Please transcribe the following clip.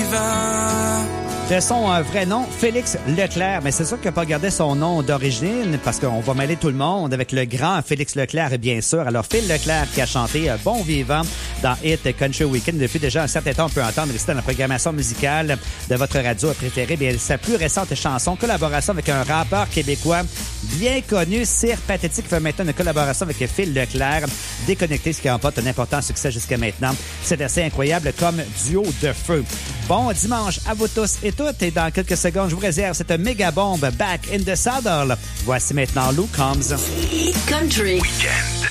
vivant. De son vrai nom, Félix Leclerc. Mais c'est sûr qu'il n'a pas gardé son nom d'origine parce qu'on va mêler tout le monde avec le grand Félix Leclerc, bien sûr. Alors, Phil Leclerc qui a chanté Bon Vivant dans Hit Country Weekend. Depuis déjà un certain temps, on peut entendre ici dans la programmation musicale de votre radio préférée. Bien, sa plus récente chanson, collaboration avec un rappeur québécois bien connu, Sir Pathétique, qui fait maintenant une collaboration avec Phil Leclerc. Déconnecté, ce qui remporte un important succès jusqu'à maintenant. C'est assez incroyable comme duo de feu. Bon dimanche à vous tous et toutes. Et dans quelques secondes, je vous réserve cette méga bombe Back in the Saddle. Voici maintenant Lou Combs. Country. Weekend.